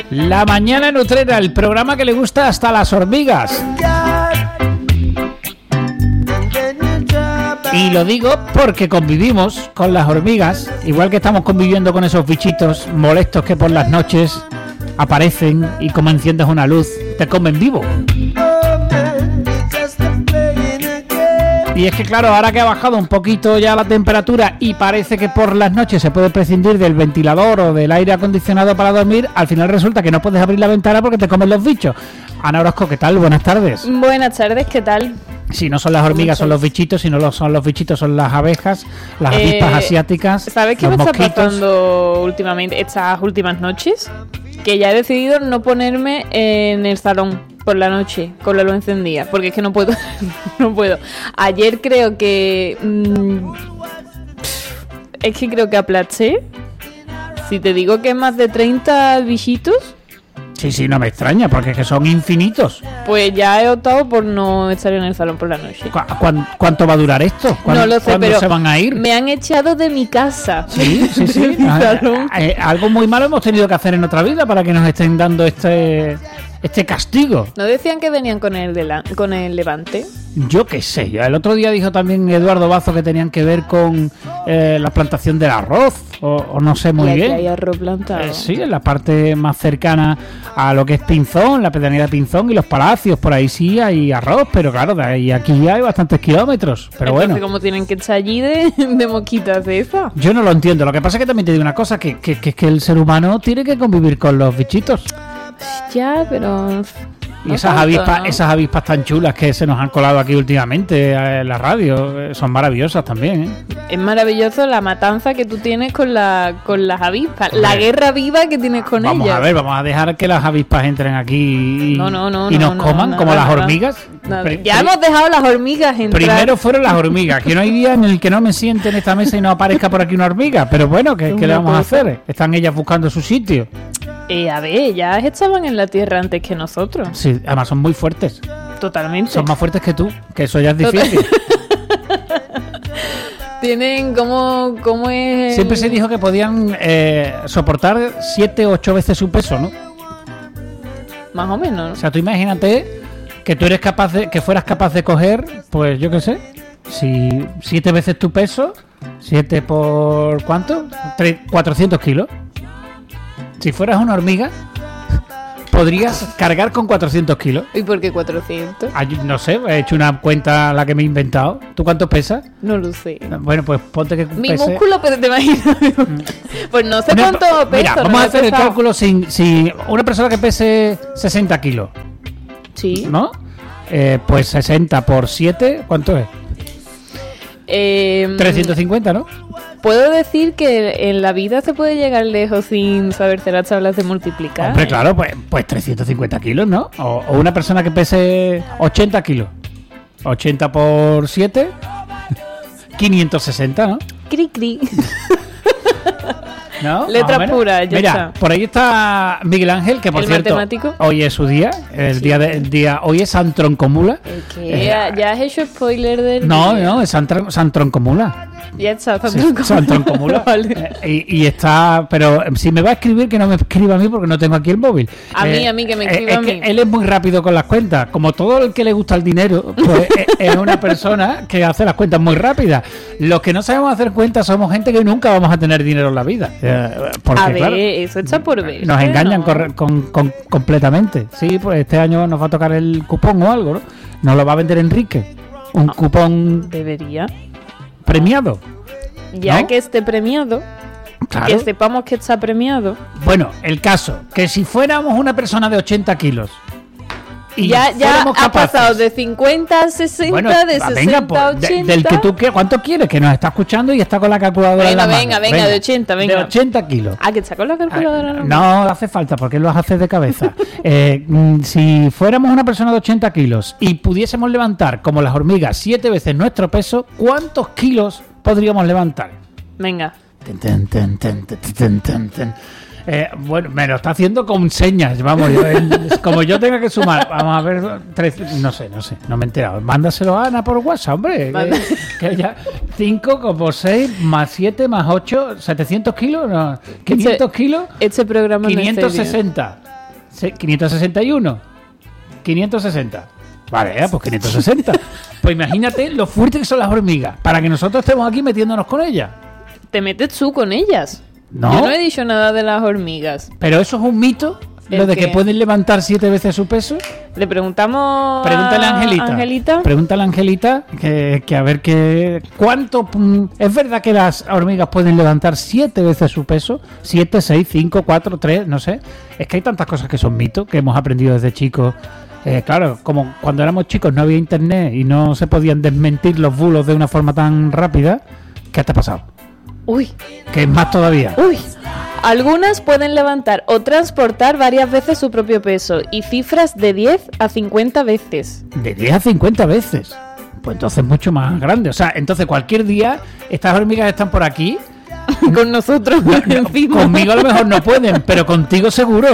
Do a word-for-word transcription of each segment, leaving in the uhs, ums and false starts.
La Mañana Nutrera, el programa que le gusta hasta las hormigas. Y lo digo porque convivimos con las hormigas, igual que estamos conviviendo con esos bichitos molestos que por las noches aparecen y como enciendes una luz, te comen vivo. Y es que claro, ahora que ha bajado un poquito ya la temperatura y parece que por las noches se puede prescindir del ventilador o del aire acondicionado para dormir, al final resulta que no puedes abrir la ventana porque te comen los bichos. Ana Orozco, ¿qué tal? Buenas tardes. Buenas tardes, ¿qué tal? Si no son las hormigas, son los bichitos. Si no lo son los bichitos, son las abejas, las eh, avispas asiáticas. ¿Sabes qué me mosquitos. está pasando últimamente, estas últimas noches? Que ya he decidido no ponerme en el salón por la noche con la luz encendida, porque es que no puedo. no puedo. Ayer creo que... Mmm, es que creo que aplasté. Si te digo que más de treinta bichitos... Sí, sí, no me extraña, porque es que son infinitos. Pues ya he optado por no estar en el salón por la noche. ¿Cu- cu- ¿Cuánto va a durar esto? No lo sé, ¿Cuándo pero se van a ir? me han echado de mi casa. Sí, sí, sí. Salón. Eh, algo muy malo hemos tenido que hacer en otra vida para que nos estén dando este este castigo. ¿No decían que venían con el, de la, con el Levante? Yo qué sé. El otro día dijo también Eduardo Bazo que tenían que ver con eh, la plantación del arroz, o, o no sé muy Y aquí bien. hay arroz plantado. Eh, sí, en la parte más cercana a lo que es Pinzón, la pedanía de Pinzón y los Palacios, por ahí sí hay arroz, pero claro, de ahí a aquí hay bastantes kilómetros. Pero Entonces, bueno, ¿cómo tienen que echar allí de, de mosquitas de esa? yo no lo entiendo. Lo que pasa es que también te digo una cosa, que, que, que es que el ser humano tiene que convivir con los bichitos. Ya, pero... Y no esas tanto, avispas, ¿no? esas avispas tan chulas que se nos han colado aquí últimamente en la radio, eh, son maravillosas también, ¿eh? Es maravilloso la matanza que tú tienes con, la, con las avispas. La Hombre. guerra viva que tienes con Vamos ellas. a ver, vamos a dejar que las avispas entren aquí y, No, no, no, y no, nos no, coman nada, como las nada. hormigas. Nada. Pri- Ya pri- hemos dejado las hormigas entrar. Primero fueron las hormigas, que no hay día en el que no me siente en esta mesa y no aparezca por aquí una hormiga, pero bueno, ¿qué, qué le vamos a hacer? Están ellas buscando su sitio. Eh, a ver, ellas estaban en la tierra antes que nosotros. Sí, además son muy fuertes, Totalmente. son más fuertes que tú, que eso ya es Total- difícil. Tienen como... ¿Cómo es? el- Siempre se dijo que podían eh, soportar siete o ocho veces su peso, ¿no? Más o menos, O ¿no? sea, tú imagínate que tú eres capaz de, que fueras capaz de coger, pues yo qué sé, si siete veces tu peso, siete por ¿cuánto? Tre- cuatrocientos kilos. Si fueras una hormiga, podrías cargar con cuatrocientos kilos. ¿Y por qué cuatrocientos? Ay, no sé, he hecho una cuenta la que me he inventado. ¿Tú cuánto pesas? No lo sé. Bueno, pues ponte que Mi pese... músculo, pero te imaginas. Pues no sé Una- cuánto peso. Mira, no vamos lo a he hacer el pesado. cálculo sin, si una persona que pese sesenta kilos, Sí. ¿no? Eh, pues sesenta por siete, ¿cuánto es? Eh, trescientos cincuenta, ¿no? Puedo decir que en la vida se puede llegar lejos sin saber hacer las tablas de multiplicar. Hombre, ¿eh? claro, pues, pues trescientos cincuenta kilos, ¿no? O, o una persona que pese ochenta kilos. ochenta por siete, quinientos sesenta, ¿no? Cri, cri. ¿No? Letra Más o menos. pura, ya Mira, está. por ahí está Miguel Ángel, que por ¿El cierto, matemático? hoy es su día, el Sí. día de, el día, hoy es San Troncomula. Es que Eh, ya, ya has hecho spoiler del No, día. no, es San, Tron- San Troncomula. Ya está, Sí, San San Troncomula. Vale. Eh, y, y está, pero eh, si me va a escribir, que no me escriba a mí porque no tengo aquí el móvil. A mí, a mí, que me eh, escriba es a que mí. él es muy rápido con las cuentas. Como todo el que le gusta el dinero, pues es, es una persona que hace las cuentas muy rápidas. Los que no sabemos hacer cuentas somos gente que nunca vamos a tener dinero en la vida. Eh, porque, A ver, claro, eso está por ver. nos engañan ¿no? corre- con, con- completamente. Sí, pues este año nos va a tocar el cupón o algo, ¿no? Nos lo va a vender Enrique. Un cupón Debería. premiado. Ya ¿No? que esté premiado, Claro. que sepamos que está premiado. Bueno, el caso, que si fuéramos una persona de ochenta kilos y ya ya fuéramos ha capaces- pasado de cincuenta a sesenta, Bueno, de va, sesenta venga, a pues, de- ochenta. del que tú quieras, ¿cuánto quieres? Que nos está escuchando y está con la calculadora en Venga, la mano. venga, venga, de ochenta, venga. De ochenta kilos. Ah, que está con la calculadora. Ah, No hace falta porque lo haces de cabeza. Eh, mm, si fuéramos una persona de ochenta kilos y pudiésemos levantar como las hormigas siete veces nuestro peso, ¿cuántos kilos podríamos levantar? Venga. Ten, ten, ten, ten, ten, ten, ten, ten. Eh, bueno, me lo está haciendo con señas, vamos, yo, eh, como yo tenga que sumar, vamos a ver, tres, no sé, no sé, no me he enterado. Mándaselo a Ana por WhatsApp, hombre. Vale. Que, que ya cinco como seis más siete más ocho, setecientos kilos, no, quinientos kilos, Este programa no es quinientos serio. sesenta. quinientos sesenta y uno. quinientos sesenta. Vale, eh, pues quinientos sesenta. Pues imagínate lo fuerte que son las hormigas para que nosotros estemos aquí metiéndonos con ellas. Te metes tú con ellas. No. Yo no he dicho nada de las hormigas. Pero eso es un mito, lo de qué? que pueden levantar siete veces su peso. Le preguntamos Pregúntale a Angelita. Angelita. Pregúntale a Angelita que, que a ver qué cuánto. mm, ¿Es verdad que las hormigas pueden levantar siete veces su peso? Siete, seis, cinco, cuatro, tres, no sé. Es que hay tantas cosas que son mitos que hemos aprendido desde chicos. Eh, claro, como cuando éramos chicos no había internet y no se podían desmentir los bulos de una forma tan rápida. ¿Qué te ha pasado? Uy, Que es más todavía. uy. Algunas pueden levantar o transportar varias veces su propio peso y cifras de diez a cincuenta veces. De diez a cincuenta veces. Pues entonces mucho más grande. O sea, entonces cualquier día estas hormigas están por aquí. Con nosotros No, encima. conmigo a lo mejor no pueden, pero contigo seguro.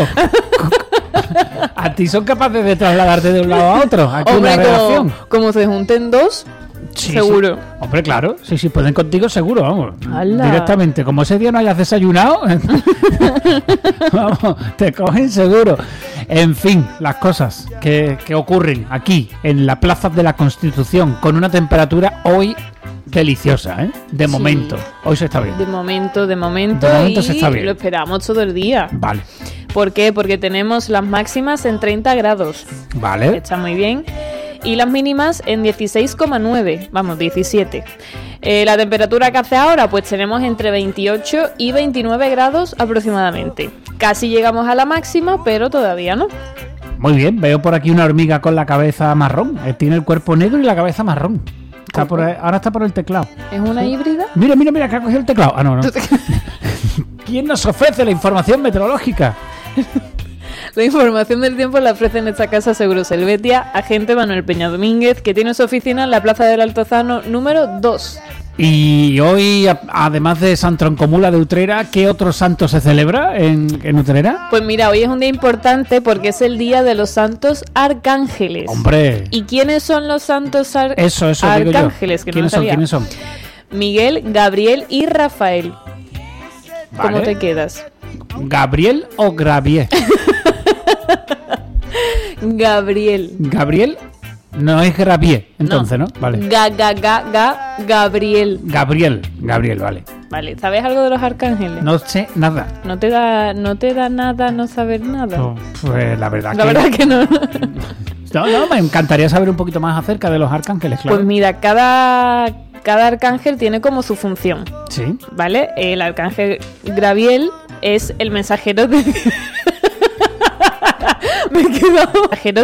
A ti son capaces de trasladarte de un lado a otro. Aquí Hombre, una relación. como, como se junten dos, Sí, seguro. sí. Hombre, claro. Sí, sí, pueden contigo seguro, vamos. ¡Hala! Directamente. Como ese día no hayas desayunado, vamos, te cogen seguro. En fin, las cosas que, que ocurren aquí, en la Plaza de la Constitución, con una temperatura hoy deliciosa, ¿eh? De Sí. momento. Hoy se está bien. De momento, de momento, De momento y se está bien. lo esperamos todo el día. Vale. ¿Por qué? Porque tenemos las máximas en treinta grados. Vale. Está muy bien. Y las mínimas en dieciséis coma nueve, vamos, diecisiete. Eh, la temperatura que hace ahora, pues tenemos entre veintiocho y veintinueve grados aproximadamente. Casi llegamos a la máxima, pero todavía no. Muy bien, veo por aquí una hormiga con la cabeza marrón. Eh, Tiene el cuerpo negro y la cabeza marrón. Está por ahí- ahora está por el teclado. ¿Es una híbrida? Mira, mira, mira, que ha cogido el teclado. Ah, no, no. ¿Quién nos ofrece la información meteorológica? La información del tiempo la ofrece en esta casa Seguros Helvetia, agente Manuel Peña Domínguez, que tiene su oficina en la Plaza del Altozano número dos. Y hoy, a- además de San Troncomula de Utrera, ¿qué otro santo se celebra en, en Utrera? Pues mira, hoy es un día importante porque es el día de los santos arcángeles. Hombre, ¿Y quiénes son los santos ar- eso, eso digo yo. arcángeles? Que no ¿Quiénes son? sabía. ¿Quiénes son? Miguel, Gabriel y Rafael. ¿Cómo Vale. te quedas? ¿Gabriel o Gravier? Gabriel. Gabriel no es Gravier, entonces, ¿no? Vale. Ga, ga, ga, ga, Gabriel. Gabriel, Gabriel, vale. Vale, ¿sabes algo de los arcángeles? No sé nada. ¿No te da, no te da nada no saber nada? No, pues la verdad La que... verdad que no. No, no, me encantaría saber un poquito más acerca de los arcángeles, claro. Pues mira, cada, cada arcángel tiene como su función, Sí. ¿vale? El arcángel Gabriel es el mensajero de... Me he quedado... mensajero